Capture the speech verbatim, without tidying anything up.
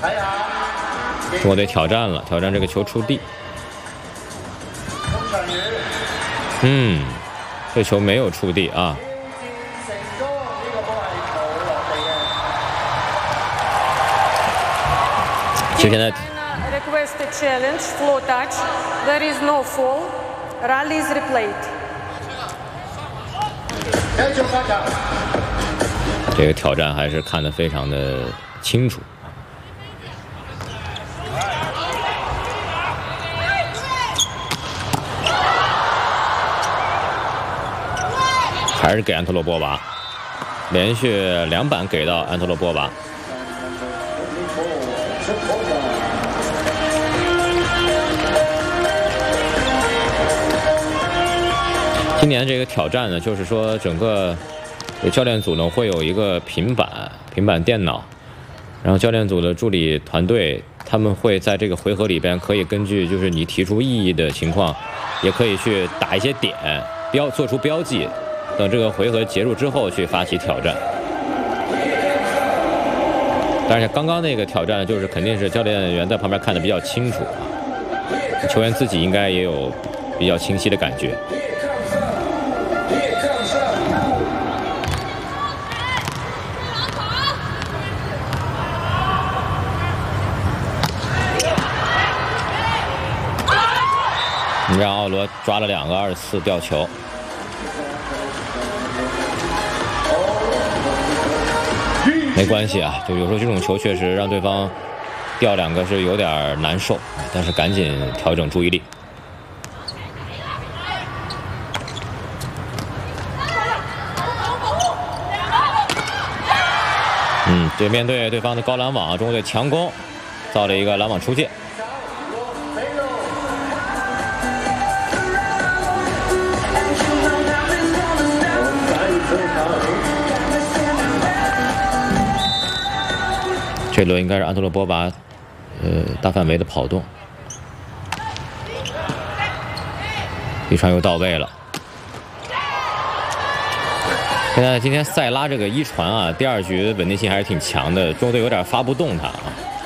中国队挑战了，挑战这个球触地。嗯，这球没有触地啊。就现在。 Request a challenge, floor touch. There is no fall. Rally is replayed. 这个挑战还是看得非常的清楚。还是给安特洛波娃，连续两板给到安特洛波娃。 今年这个挑战呢，就是说整个教练组呢会有一个平板、平板电脑，然后教练组的助理团队他们会在这个回合里边可以根据就是你提出异议的情况，也可以去打一些点标，做出标记，等这个回合结束之后去发起挑战。但是刚刚那个挑战就是肯定是教练员在旁边看得比较清楚，球员自己应该也有比较清晰的感觉。 让奥罗抓了两个二次吊球，没关系啊，就有时候这种球确实让对方吊两个是有点难受，但是赶紧调整注意力。嗯，这面对对方的高拦网，中国队强攻，造了一个拦网出界。 这轮应该是安特洛波娃，呃，大范围的跑动，一传又到位了。现在今天塞拉这个一传啊，第二局稳定性还是挺强的，中国队有点发不动他啊。